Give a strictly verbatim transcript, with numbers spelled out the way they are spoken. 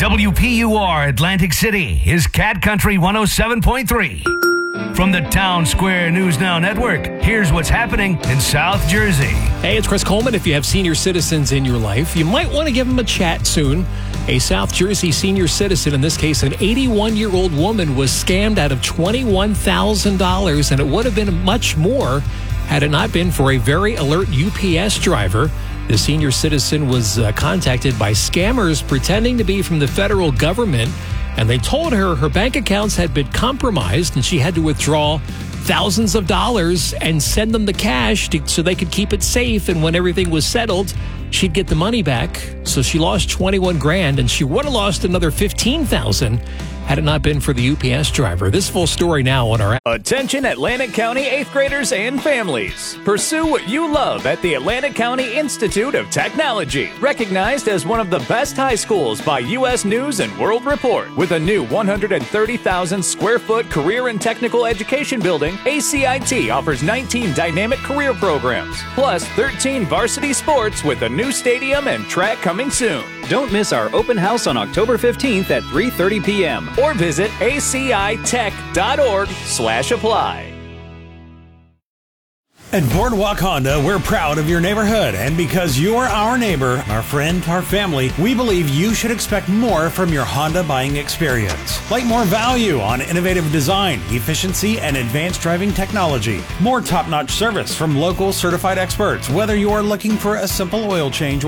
W P U R Atlantic City is Cat Country one oh seven point three. From the Town Square News Now Network, here's what's happening in South Jersey. Hey, it's Chris Coleman. If you have senior citizens in your life, you might want to give them a chat soon. A South Jersey senior citizen, in this case an eighty-one-year-old woman, was scammed out of twenty-one thousand dollars, and it would have been much more had it not been for a very alert U P S driver. The senior citizen was uh, contacted by scammers pretending to be from the federal government, and they told her her bank accounts had been compromised and she had to withdraw thousands of dollars and send them the cash to, so they could keep it safe. And when everything was settled, she'd get the money back. So she lost twenty-one grand, and she would have lost another fifteen thousand had it not been for the U P S driver. This full story now on our... Attention Atlantic County eighth graders and families. Pursue what you love at the Atlantic County Institute of Technology. Recognized as one of the best high schools by U S News and World Report. With a new one hundred thirty thousand square foot career and technical education building, A C I T offers nineteen dynamic career programs, plus thirteen varsity sports with a new stadium and track coming soon. Don't miss our open house on October fifteenth at three thirty p.m. or visit A C I tech dot org slash apply. At Boardwalk Honda, we're proud of your neighborhood, and because you're our neighbor, our friend, our family, we believe you should expect more from your Honda buying experience. Like more value on innovative design, efficiency, and advanced driving technology. More top-notch service from local certified experts, whether you are looking for a simple oil change